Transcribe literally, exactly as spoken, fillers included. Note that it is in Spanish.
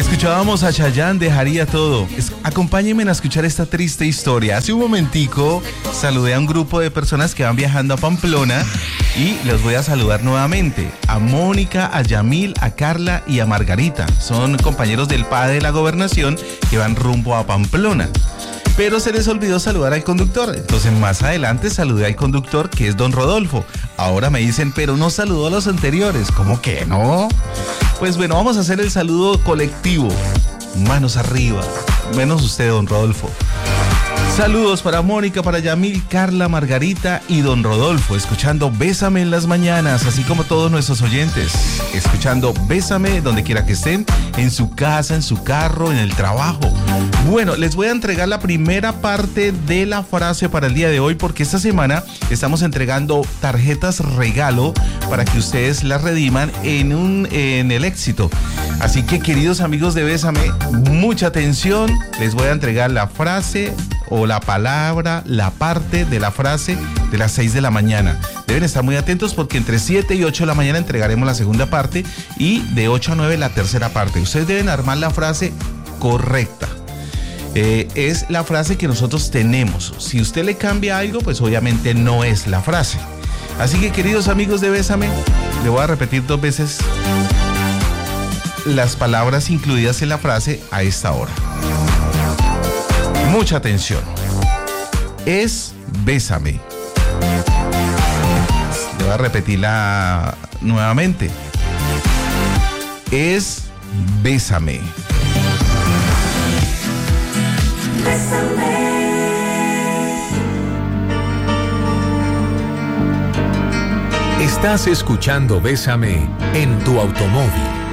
Escuchábamos a Chayanne, Dejaría Todo. Es, acompáñenme a escuchar esta triste historia. Hace un momentico saludé a un grupo de personas que van viajando a Pamplona y los voy a saludar nuevamente. A Mónica, a Yamil, a Carla y a Margarita. Son compañeros del P A D de la Gobernación que van rumbo a Pamplona. Pero se les olvidó saludar al conductor. Entonces más adelante saludé al conductor, que es don Rodolfo. Ahora me dicen, pero no saludó a los anteriores. ¿Cómo que no? Pues bueno, vamos a hacer el saludo colectivo. Manos arriba. Menos usted, don Rodolfo. Saludos para Mónica, para Yamil, Carla, Margarita y don Rodolfo, escuchando Bésame en las mañanas, así como todos nuestros oyentes, escuchando Bésame donde quiera que estén, en su casa, en su carro, en el trabajo. Bueno, les voy a entregar la primera parte de la frase para el día de hoy, porque esta semana estamos entregando tarjetas regalo para que ustedes las rediman en, un, en el éxito. Así que, queridos amigos de Bésame, mucha atención, les voy a entregar la frase o la palabra, la parte de la frase de las seis de la mañana. Deben estar muy atentos porque entre siete y ocho de la mañana entregaremos la segunda parte y de ocho a nueve la tercera parte. Ustedes deben armar la frase correcta. Eh, es la frase que nosotros tenemos. Si usted le cambia algo, pues obviamente no es la frase. Así que, queridos amigos de Bésame, le voy a repetir dos veces las palabras incluidas en la frase a esta hora. Mucha atención. Es Bésame. Le voy a repetirla nuevamente. Es Bésame. Bésame. Estás escuchando Bésame en tu automóvil.